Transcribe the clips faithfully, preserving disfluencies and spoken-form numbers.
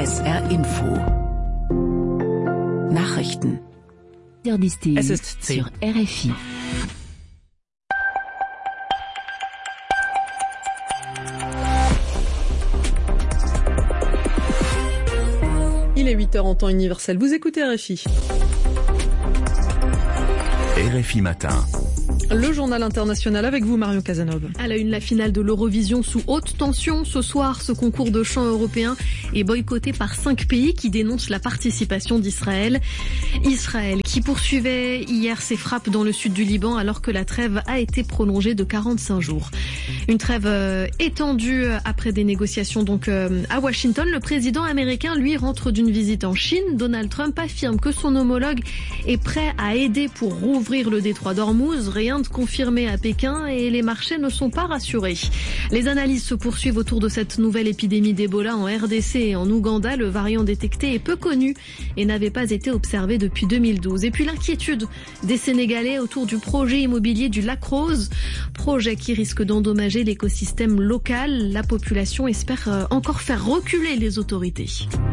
S R Info. Nachrichten. Es ist zehn. Sur R F I. Il est huit heures en temps universel. Vous écoutez R F I. R F I Matin. Le journal international avec vous, Marion Cazenove. À la une, la finale de l'Eurovision sous haute tension. Ce soir, ce concours de chant européen est boycotté par cinq pays qui dénoncent la participation d'Israël. Israël qui poursuivait hier ses frappes dans le sud du Liban alors que la trêve a été prolongée de quarante-cinq jours. Une trêve euh, étendue après des négociations donc euh, à Washington. Le président américain, lui, rentre d'une visite en Chine. Donald Trump affirme que son homologue est prêt à aider pour rouvrir le détroit d'Ormuz. Rien de confirmé à Pékin et les marchés ne sont pas rassurés. Les analyses se poursuivent autour de cette nouvelle épidémie d'Ebola en R D C et en Ouganda. Le variant détecté est peu connu et n'avait pas été observé depuis deux mille douze. Et puis l'inquiétude des Sénégalais autour du projet immobilier du Lac Rose, projet qui risque d'endommager l'écosystème local. La population espère encore faire reculer les autorités.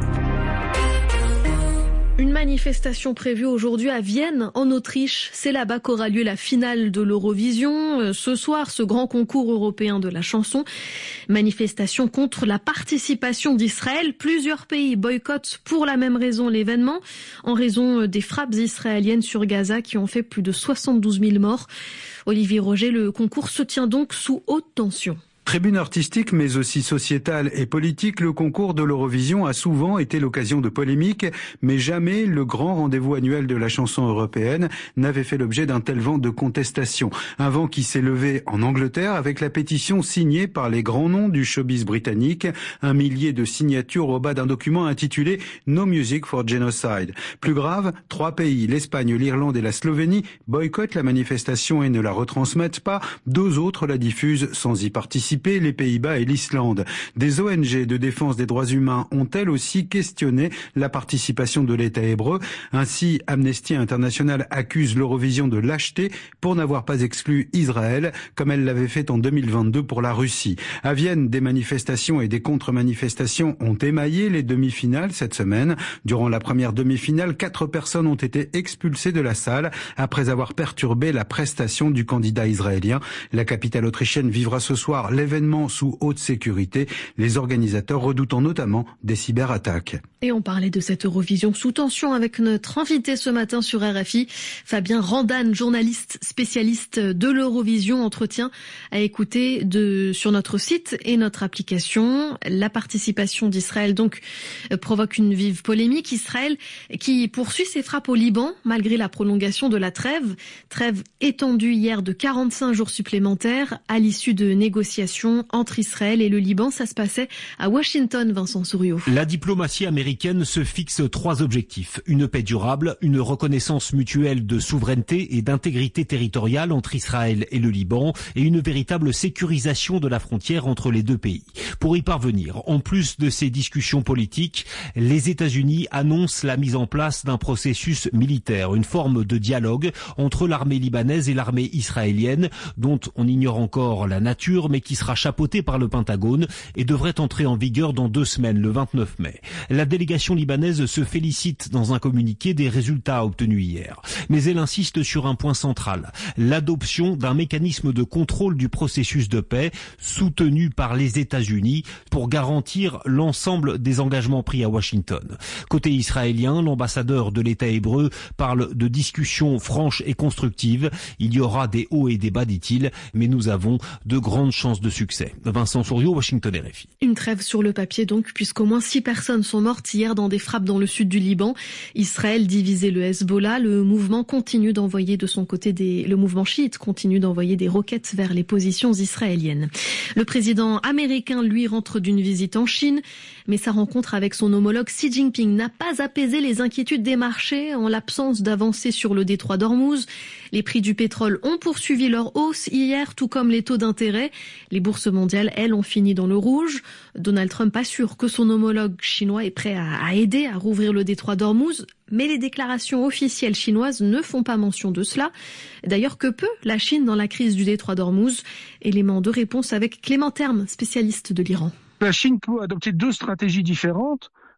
Une manifestation prévue aujourd'hui à Vienne, en Autriche. C'est là-bas qu'aura lieu la finale de l'Eurovision. Ce soir, ce grand concours européen de la chanson. Manifestation contre la participation d'Israël. Plusieurs pays boycottent pour la même raison l'événement, en raison des frappes israéliennes sur Gaza qui ont fait plus de soixante-douze mille morts. Olivier Roger, le concours se tient donc sous haute tension. Tribune artistique mais aussi sociétale et politique, le concours de l'Eurovision a souvent été l'occasion de polémiques, mais jamais le grand rendez-vous annuel de la chanson européenne n'avait fait l'objet d'un tel vent de contestation. Un vent qui s'est levé en Angleterre avec la pétition signée par les grands noms du showbiz britannique, un millier de signatures au bas d'un document intitulé No Music for Genocide. Plus grave, trois pays, l'Espagne, l'Irlande et la Slovénie, boycottent la manifestation et ne la retransmettent pas. Deux autres la diffusent sans y participer, les Pays-Bas et l'Islande. Des O N G de défense des droits humains ont elles aussi questionné la participation de l'État hébreu. Ainsi, Amnesty International accuse l'Eurovision de lâcheté pour n'avoir pas exclu Israël, comme elle l'avait fait en deux mille vingt-deux pour la Russie. À Vienne, des manifestations et des contre-manifestations ont émaillé les demi-finales cette semaine. Durant la première demi-finale, quatre personnes ont été expulsées de la salle après avoir perturbé la prestation du candidat israélien. La capitale autrichienne vivra ce soir l'événement sous haute sécurité, les organisateurs redoutant notamment des cyberattaques. Et on parlait de cette Eurovision sous tension avec notre invité ce matin sur R F I, Fabien Randan, journaliste spécialiste de l'Eurovision, entretien à écouter de, sur notre site et notre application. La participation d'Israël donc provoque une vive polémique. Israël qui poursuit ses frappes au Liban malgré la prolongation de la trêve. Trêve étendue hier de quarante-cinq jours supplémentaires à l'issue de négociations entre Israël et le Liban. Ça se passait à Washington, Vincent Souriau. La diplomatie américaine se fixe trois objectifs. Une paix durable, une reconnaissance mutuelle de souveraineté et d'intégrité territoriale entre Israël et le Liban et une véritable sécurisation de la frontière entre les deux pays. Pour y parvenir, en plus de ces discussions politiques, les États-Unis annoncent la mise en place d'un processus militaire, une forme de dialogue entre l'armée libanaise et l'armée israélienne dont on ignore encore la nature mais qui sera chapeauté par le Pentagone et devrait entrer en vigueur dans deux semaines, le vingt-neuf mai. La délégation libanaise se félicite dans un communiqué des résultats obtenus hier. Mais elle insiste sur un point central, l'adoption d'un mécanisme de contrôle du processus de paix soutenu par les États-Unis pour garantir l'ensemble des engagements pris à Washington. Côté israélien, l'ambassadeur de l'État hébreu parle de discussions franches et constructives. Il y aura des hauts et des bas, dit-il, mais nous avons de grandes chances de succès. Vincent Souriau, Washington, R F I. Une trêve sur le papier donc, puisqu'au moins six personnes sont mortes hier dans des frappes dans le sud du Liban. Israël divisait le Hezbollah. Le mouvement continue d'envoyer de son côté des, le mouvement chiite continue d'envoyer des roquettes vers les positions israéliennes. Le président américain, lui, rentre d'une visite en Chine, mais sa rencontre avec son homologue Xi Jinping n'a pas apaisé les inquiétudes des marchés en l'absence d'avancées sur le détroit d'Ormuz. Les prix du pétrole ont poursuivi leur hausse hier, tout comme les taux d'intérêt. Les bourses mondiales, elles, ont fini dans le rouge. Donald Trump assure que son homologue chinois est prêt à, à aider à rouvrir le détroit d'Ormuz, mais les déclarations officielles chinoises ne font pas mention de cela. D'ailleurs, que peut la Chine dans la crise du détroit d'Ormuz? Élément de réponse avec Clément Terme, spécialiste de l'Iran. La Chine peut adopter deux stratégies différentes.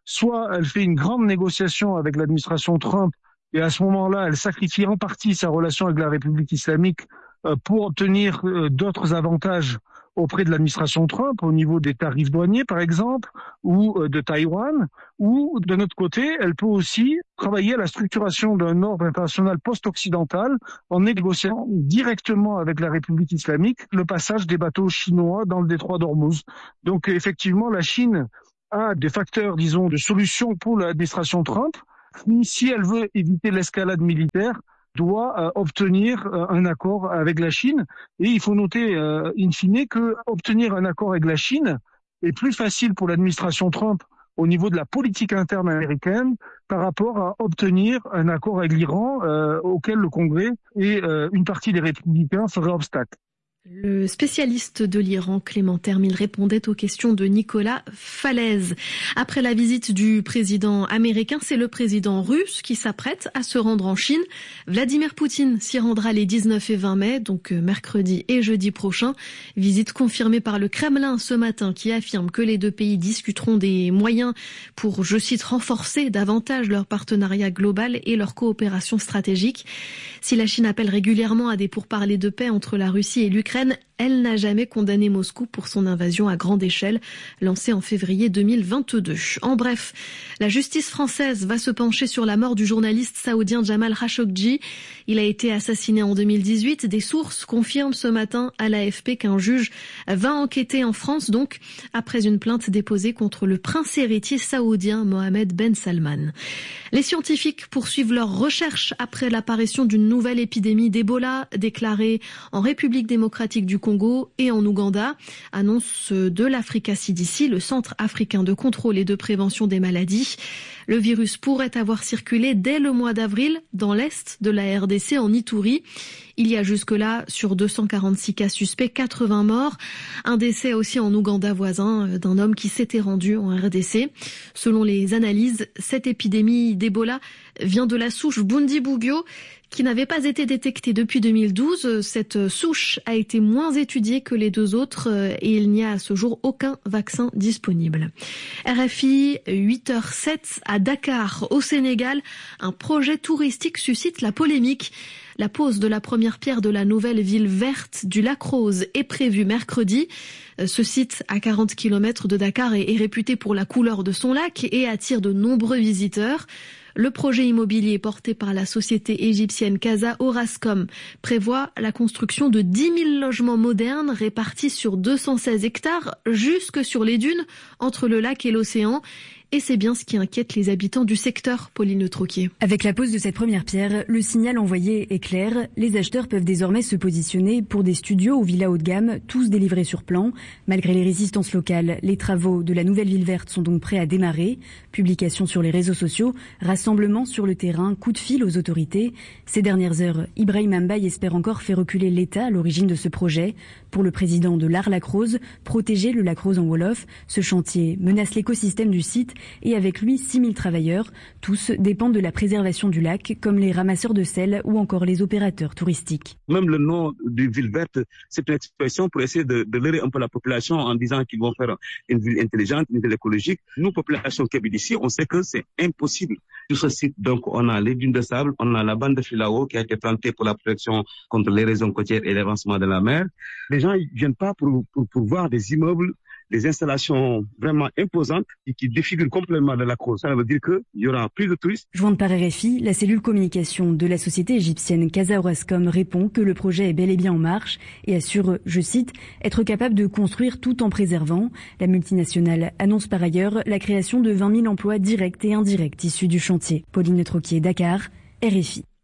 soit elle fait une grande négociation avec l'administration Trump et à ce moment-là, elle sacrifie en partie sa relation avec la République islamique euh, pour obtenir euh, d'autres avantages auprès de l'administration Trump, au niveau des tarifs douaniers par exemple, ou euh, de Taïwan, ou de notre côté, elle peut aussi travailler à la structuration d'un ordre international post-occidental en négociant directement avec la République islamique le passage des bateaux chinois dans le détroit d'Ormuz. Donc effectivement, la Chine a des facteurs, disons, de solution pour l'administration Trump. Si elle veut éviter l'escalade militaire, doit euh, obtenir euh, un accord avec la Chine. Et il faut noter, euh, in fine, que obtenir un accord avec la Chine est plus facile pour l'administration Trump au niveau de la politique interne américaine par rapport à obtenir un accord avec l'Iran euh, auquel le Congrès et euh, une partie des républicains feraient obstacle. Le spécialiste de l'Iran, Clément Termil, répondait aux questions de Nicolas Falaise. Après la visite du président américain, c'est le président russe qui s'apprête à se rendre en Chine. Vladimir Poutine s'y rendra les dix-neuf et vingt mai, donc mercredi et jeudi prochain. Visite confirmée par le Kremlin ce matin qui affirme que les deux pays discuteront des moyens pour, je cite, renforcer davantage leur partenariat global et leur coopération stratégique. Si la Chine appelle régulièrement à des pourparlers de paix entre la Russie et l'Ukraine, elle n'a jamais condamné Moscou pour son invasion à grande échelle, lancée en février deux mille vingt-deux. En bref, la justice française va se pencher sur la mort du journaliste saoudien Jamal Khashoggi. Il a été assassiné en deux mille dix-huit. Des sources confirment ce matin à l'A F P qu'un juge va enquêter en France, donc, après une plainte déposée contre le prince héritier saoudien Mohamed Ben Salman. Les scientifiques poursuivent leurs recherches après l'apparition d'une nouvelle épidémie d'Ebola déclarée en République démocratique du Congo et en Ouganda. Annonce de l'Africa C D C, le Centre africain de contrôle et de prévention des maladies. Le virus pourrait avoir circulé dès le mois d'avril dans l'est de la R D C en Ituri. Il y a jusque-là, sur deux cent quarante-six cas suspects, quatre-vingts morts. Un décès aussi en Ouganda voisin d'un homme qui s'était rendu en R D C. Selon les analyses, cette épidémie d'Ebola vient de la souche Bundibugyo, qui n'avait pas été détectée depuis deux mille douze. Cette souche a été moins étudiée que les deux autres et il n'y a à ce jour aucun vaccin disponible. R F I, huit heures zéro sept à Dakar, au Sénégal. Un projet touristique suscite la polémique. La pose de la première pierre de la nouvelle ville verte du Lac Rose est prévue mercredi. Ce site, à quarante kilomètres de Dakar, est réputé pour la couleur de son lac et attire de nombreux visiteurs. Le projet immobilier porté par la société égyptienne Casa Orascom prévoit la construction de dix mille logements modernes répartis sur deux cent seize hectares jusque sur les dunes entre le lac et l'océan. Et c'est bien ce qui inquiète les habitants du secteur, Pauline Troquier. Avec la pose de cette première pierre, le signal envoyé est clair. Les acheteurs peuvent désormais se positionner pour des studios ou villas haut de gamme, tous délivrés sur plan. Malgré les résistances locales, les travaux de la nouvelle ville verte sont donc prêts à démarrer. Publication sur les réseaux sociaux, rassemblement sur le terrain, coup de fil aux autorités. Ces dernières heures, Ibrahim Mbaye espère encore faire reculer l'État à l'origine de ce projet. Pour le président de l'Art Lac Rose, protéger le Lac Rose en Wolof, ce chantier menace l'écosystème du site et avec lui six mille travailleurs. Tous dépendent de la préservation du lac, comme les ramasseurs de sel ou encore les opérateurs touristiques. Même le nom de ville verte, c'est une expression pour essayer de, de leurrer un peu la population en disant qu'ils vont faire une ville intelligente, une ville écologique. Nous, population qui habite ici, on sait que c'est impossible. Sur ce site, donc, on a les dunes de sable, on a la bande de filao qui a été plantée pour la protection contre l'érosion côtière et l'avancement de la mer. Les gens ne viennent pas pour, pour, pour voir des immeubles, des installations vraiment imposantes et qui défigurent complètement de la Rose. Ça veut dire qu'il y aura plus de touristes. Jointe par R F I, la cellule communication de la société égyptienne Casa Orascom répond que le projet est bel et bien en marche et assure, je cite, être capable de construire tout en préservant. La multinationale annonce par ailleurs la création de vingt mille emplois directs et indirects issus du chantier. Pauline Troquier, Dakar, R F I.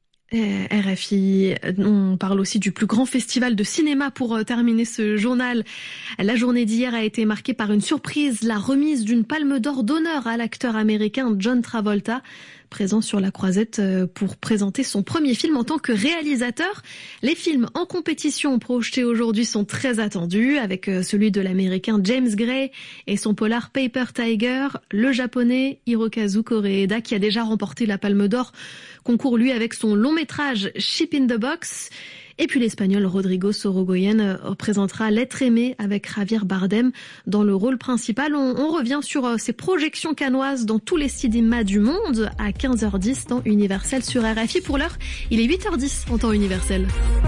R F I, on parle aussi du plus grand festival de cinéma pour terminer ce journal. La journée d'hier a été marquée par une surprise, la remise d'une palme d'or d'honneur à l'acteur américain John Travolta, présent sur la croisette pour présenter son premier film en tant que réalisateur. Les films en compétition projetés aujourd'hui sont très attendus, avec celui de l'américain James Gray et son polar Paper Tiger, le japonais Hirokazu Koreeda qui a déjà remporté la palme d'or, concourt lui avec son long métrage Ship in the Box. Et puis l'Espagnol Rodrigo Sorogoyen représentera L'être aimé avec Javier Bardem dans le rôle principal. On, on revient sur ces projections cannoises dans tous les cinémas du monde à quinze heures dix temps universel sur R F I. Pour l'heure, il est huit heures dix en temps universel.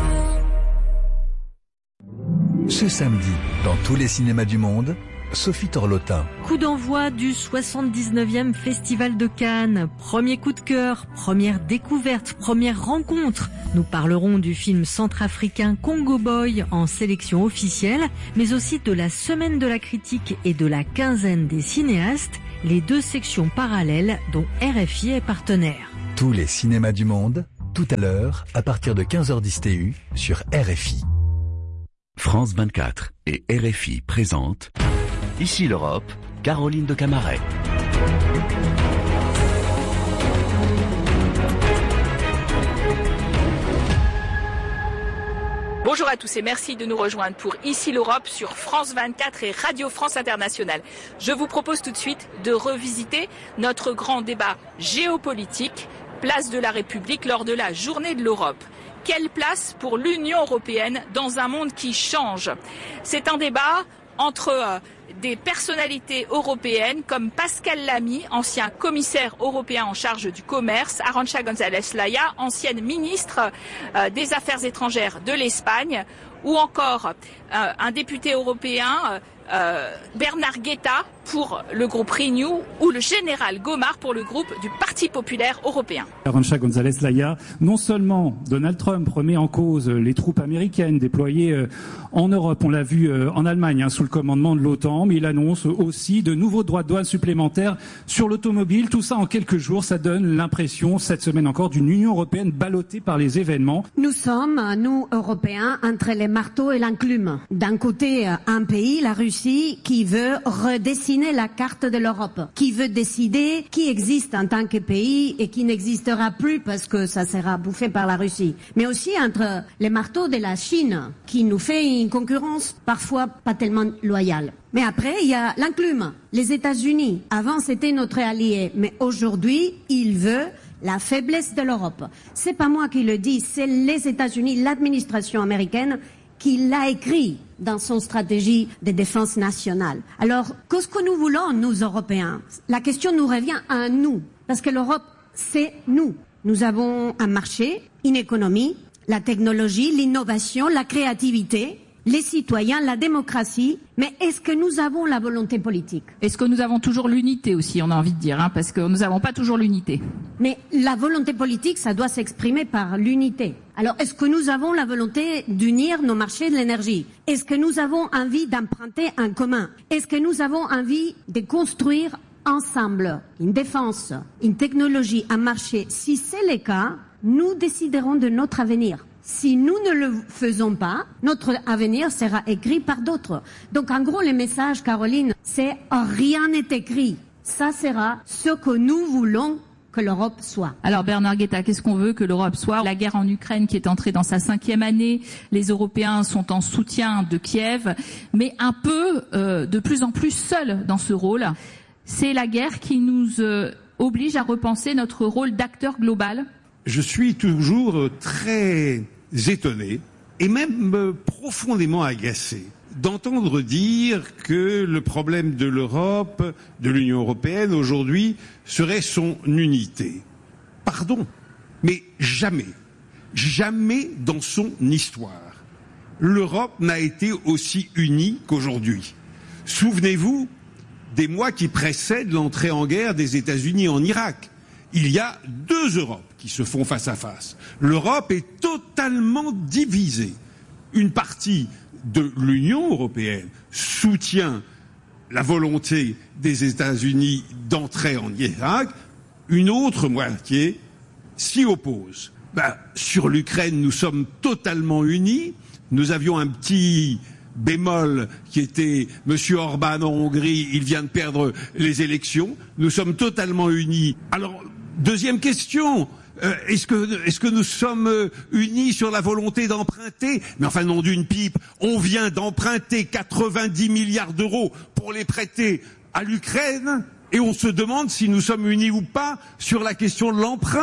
Ce samedi, dans tous les cinémas du monde, Sophie Torlotin. Coup d'envoi du soixante-dix-neuvième Festival de Cannes. Premier coup de cœur, première découverte, première rencontre. Nous parlerons du film centrafricain Congo Boy en sélection officielle, mais aussi de la semaine de la critique et de la quinzaine des cinéastes, les deux sections parallèles dont R F I est partenaire. Tous les cinémas du monde, tout à l'heure, à partir de quinze heures dix T U sur R F I. France vingt-quatre et R F I présentent Ici l'Europe, Caroline de Camaret. Bonjour à tous et merci de nous rejoindre pour Ici l'Europe sur France vingt-quatre et Radio France Internationale. Je vous propose tout de suite de revisiter notre grand débat géopolitique, place de la République lors de la Journée de l'Europe. Quelle place pour l'Union européenne dans un monde qui change? C'est un débat entre euh, des personnalités européennes comme Pascal Lamy, ancien commissaire européen en charge du commerce, Arantxa González Laya, ancienne ministre euh, des Affaires étrangères de l'Espagne, ou encore euh, un député européen, euh, Bernard Guetta pour le groupe Renew, ou le général Gomard pour le groupe du Parti populaire européen. Arantxa González Laya, non seulement Donald Trump remet en cause les troupes américaines déployées euh, en Europe, on l'a vu euh, en Allemagne hein, sous le commandement de l'OTAN, mais il annonce aussi de nouveaux droits de douane supplémentaires sur l'automobile. Tout ça en quelques jours, ça donne l'impression, cette semaine encore, d'une Union européenne ballottée par les événements. Nous sommes, nous, Européens, entre les marteaux et l'enclume. D'un côté, un pays, la Russie, qui veut redessiner la carte de l'Europe, qui veut décider qui existe en tant que pays et qui n'existera plus parce que ça sera bouffé par la Russie. Mais aussi entre les marteaux de la Chine, qui nous fait une concurrence parfois pas tellement loyale. Mais après, il y a l'enclume, les États-Unis. Avant, c'était notre allié, mais aujourd'hui, il veut la faiblesse de l'Europe. C'est pas moi qui le dis, c'est les États-Unis, l'administration américaine qui l'a écrit dans son stratégie de défense nationale. Alors, qu'est-ce que nous voulons, nous, Européens? La question nous revient à nous, parce que l'Europe, c'est nous. Nous avons un marché, une économie, la technologie, l'innovation, la créativité, les citoyens, la démocratie, mais est-ce que nous avons la volonté politique? Est-ce que nous avons toujours l'unité aussi, on a envie de dire, hein, parce que nous n'avons pas toujours l'unité. Mais la volonté politique, ça doit s'exprimer par l'unité. Alors, est-ce que nous avons la volonté d'unir nos marchés de l'énergie? Est-ce que nous avons envie d'emprunter en commun? Est-ce que nous avons envie de construire ensemble une défense, une technologie, un marché? Si c'est le cas, nous déciderons de notre avenir. Si nous ne le faisons pas, notre avenir sera écrit par d'autres. Donc en gros, le message, Caroline, c'est oh, rien n'est écrit. Ça sera ce que nous voulons que l'Europe soit. Alors Bernard Guetta, qu'est-ce qu'on veut que l'Europe soit? La guerre en Ukraine qui est entrée dans sa cinquième année, les Européens sont en soutien de Kiev, mais un peu euh, de plus en plus seuls dans ce rôle. C'est la guerre qui nous euh, oblige à repenser notre rôle d'acteur global. Je suis toujours très étonné et même profondément agacé d'entendre dire que le problème de l'Europe, de l'Union européenne aujourd'hui, serait son unité. Pardon, mais jamais, jamais dans son histoire, l'Europe n'a été aussi unie qu'aujourd'hui. Souvenez-vous des mois qui précèdent l'entrée en guerre des États-Unis en Irak. Il y a deux Europes qui se font face à face. L'Europe est totalement divisée. Une partie de l'Union européenne soutient la volonté des États-Unis d'entrer en Irak. Une autre moitié s'y oppose. Ben, sur l'Ukraine, nous sommes totalement unis. Nous avions un petit bémol qui était M. Orban en Hongrie. Il vient de perdre les élections. Nous sommes totalement unis. Alors, deuxième question, euh, est-ce que, est-ce que nous sommes euh, unis sur la volonté d'emprunter? Mais enfin, nom d'une pipe, on vient d'emprunter quatre-vingt-dix milliards d'euros pour les prêter à l'Ukraine et on se demande si nous sommes unis ou pas sur la question de l'emprunt.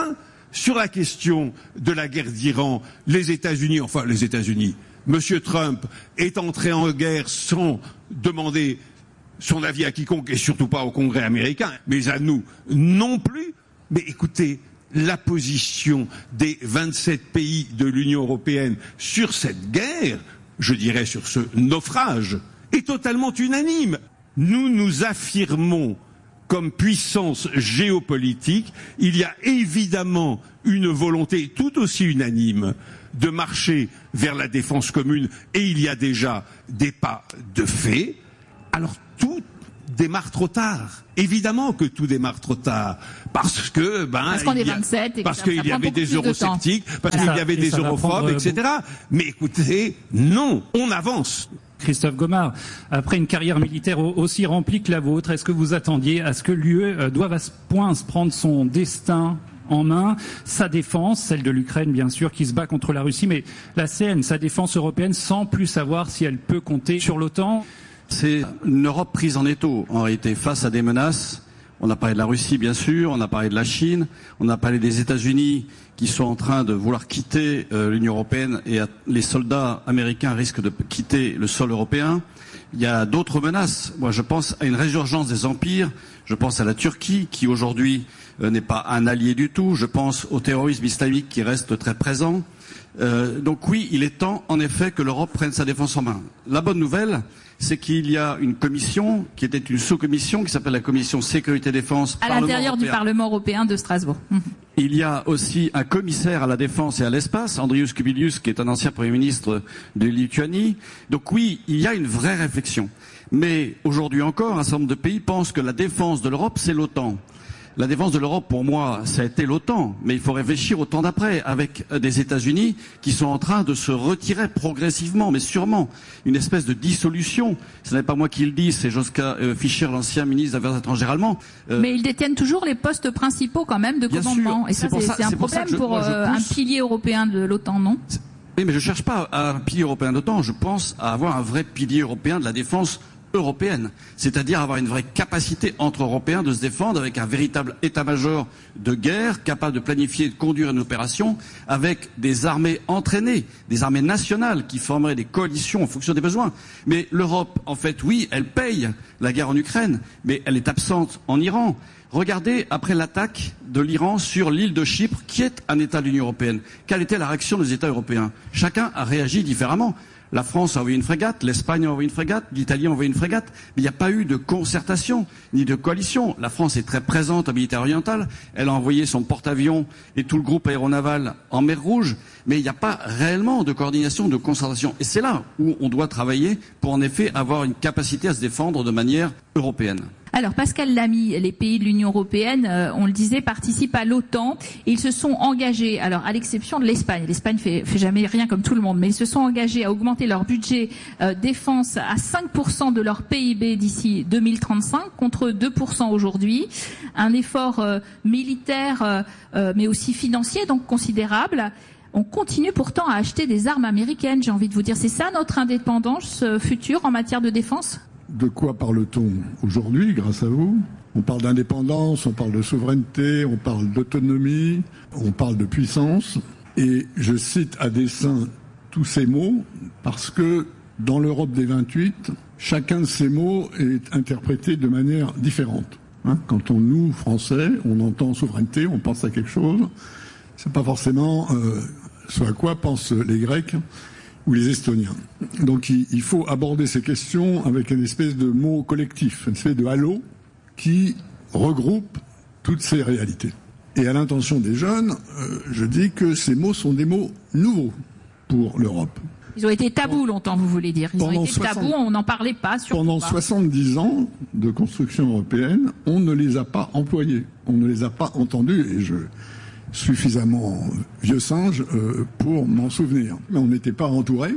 sur la question de la guerre d'Iran, les États-Unis, enfin les États-Unis, Monsieur Trump est entré en guerre sans demander son avis à quiconque et surtout pas au Congrès américain, mais à nous non plus. Mais écoutez, la position des vingt-sept pays de l'Union européenne sur cette guerre, je dirais sur ce naufrage, est totalement unanime. Nous nous affirmons comme puissance géopolitique. Il y a évidemment une volonté tout aussi unanime de marcher vers la défense commune et il y a déjà des pas de fait. Alors tout démarre trop tard. Évidemment que tout démarre trop tard. Parce que, ben, parce qu'on est vingt-sept et parce qu'il y avait des eurosceptiques, parce qu'il y avait des europhobes, et cetera. Mais écoutez, non, on avance. Christophe Gomard, après une carrière militaire aussi remplie que la vôtre, est-ce que vous attendiez à ce que l'U E doive à ce point se prendre son destin en main, sa défense, celle de l'Ukraine bien sûr, qui se bat contre la Russie, mais la sienne, sa défense européenne, sans plus savoir si elle peut compter sur l'OTAN? C'est une Europe prise en étau, en réalité, face à des menaces. On a parlé de la Russie, bien sûr, on a parlé de la Chine, on a parlé des États-Unis qui sont en train de vouloir quitter euh, l'Union européenne et à, les soldats américains risquent de quitter le sol européen. Il y a d'autres menaces. Moi, je pense à une résurgence des empires. Je pense à la Turquie, qui aujourd'hui euh, n'est pas un allié du tout. Je pense au terrorisme islamique qui reste très présent. Euh, donc oui, il est temps, en effet, que l'Europe prenne sa défense en main. La bonne nouvelle, c'est qu'il y a une commission qui était une sous-commission qui s'appelle la commission sécurité-défense à l'intérieur du Parlement européen de Strasbourg. Il y a aussi un commissaire à la défense et à l'espace, Andrius Kubilius, qui est un ancien Premier ministre de Lituanie. Donc oui, il y a une vraie réflexion. Mais aujourd'hui encore, un certain nombre de pays pensent que la défense de l'Europe, c'est l'OTAN. La défense de l'Europe, pour moi, ça a été l'OTAN, mais il faut réfléchir au temps d'après, avec des États-Unis qui sont en train de se retirer progressivement, mais sûrement, une espèce de dissolution. Ce n'est pas moi qui le dis, c'est Joschka euh, Fischer, l'ancien ministre des Affaires étrangères allemand. Euh, mais ils détiennent toujours les postes principaux quand même de commandement. Et ça, c'est un problème pour, pour euh, un pilier européen de l'OTAN, non? Oui, mais je ne cherche pas à un pilier européen de l'OTAN, je pense à avoir un vrai pilier européen de la défense européenne, c'est-à-dire avoir une vraie capacité entre Européens de se défendre avec un véritable état-major de guerre capable de planifier et de conduire une opération avec des armées entraînées, des armées nationales qui formeraient des coalitions en fonction des besoins. Mais l'Europe, en fait, oui, elle paye la guerre en Ukraine, mais elle est absente en Iran. Regardez, après l'attaque de l'Iran sur l'île de Chypre, qui est un État de l'Union européenne, quelle était la réaction des États européens? Chacun a réagi différemment. La France a envoyé une frégate, l'Espagne a envoyé une frégate, l'Italie a envoyé une frégate, mais il n'y a pas eu de concertation, ni de coalition. La France est très présente en militaire oriental, elle a envoyé son porte-avions et tout le groupe aéronaval en mer Rouge, mais il n'y a pas réellement de coordination, de concertation. Et c'est là où on doit travailler pour en effet avoir une capacité à se défendre de manière européenne. Alors Pascal Lamy, les pays de l'Union européenne, euh, on le disait, participent à l'OTAN. Ils se sont engagés, alors à l'exception de l'Espagne, l'Espagne fait, fait jamais rien comme tout le monde, mais ils se sont engagés à augmenter leur budget euh, défense à cinq pour cent de leur P I B d'ici deux mille trente-cinq, contre deux pour cent aujourd'hui. Un effort euh, militaire, euh, euh, mais aussi financier, donc considérable. On continue pourtant à acheter des armes américaines, j'ai envie de vous dire. C'est ça notre indépendance euh, future en matière de défense ? De quoi parle-t-on aujourd'hui, grâce à vous? On parle d'indépendance, on parle de souveraineté, on parle d'autonomie, on parle de puissance. Et je cite à dessein tous ces mots parce que dans l'Europe des vingt-huit, chacun de ces mots est interprété de manière différente. Hein, quand on, nous, Français, on entend souveraineté, on pense à quelque chose. C'est pas forcément euh, ce à quoi pensent les Grecs ou les Estoniens. Donc il, il faut aborder ces questions avec une espèce de mot collectif, une espèce de halo qui regroupe toutes ces réalités. Et à l'intention des jeunes, euh, je dis que ces mots sont des mots nouveaux pour l'Europe. Ils ont été tabous longtemps, vous voulez dire. Ils pendant ont été soixante, tabous, on n'en parlait pas. Pendant pas. soixante-dix ans de construction européenne, on ne les a pas employés, on ne les a pas entendus, et je suffisamment vieux singe euh, pour m'en souvenir. Mais on n'était pas entouré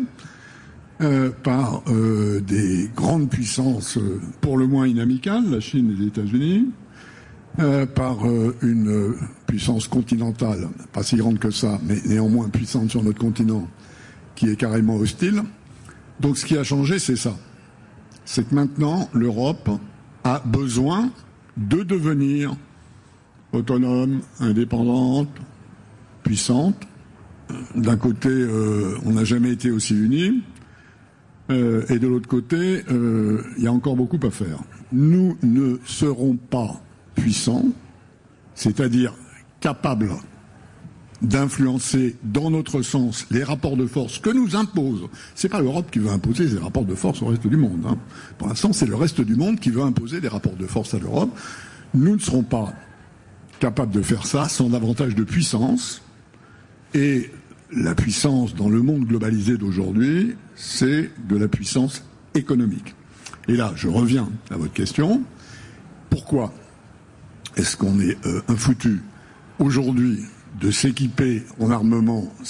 euh, par euh, des grandes puissances euh, pour le moins inamicales, la Chine et les États-Unis, euh, par euh, une puissance continentale, pas si grande que ça, mais néanmoins puissante sur notre continent, qui est carrément hostile. Donc ce qui a changé, c'est ça. C'est que maintenant, l'Europe a besoin de devenir autonome, indépendante, puissante. D'un côté, euh, on n'a jamais été aussi unis. Euh, et de l'autre côté, il euh, y a encore beaucoup à faire. Nous ne serons pas puissants, c'est-à-dire capables d'influencer dans notre sens les rapports de force que nous impose. C'est pas l'Europe qui veut imposer ces rapports de force au reste du monde. Hein. Pour l'instant, c'est le reste du monde qui veut imposer des rapports de force à l'Europe. Nous ne serons pas capables de faire ça sans davantage de puissance. Et la puissance dans le monde globalisé d'aujourd'hui, c'est de la puissance économique. Et là, je reviens à votre question. Pourquoi est-ce qu'on est euh, un foutu aujourd'hui de s'équiper en armement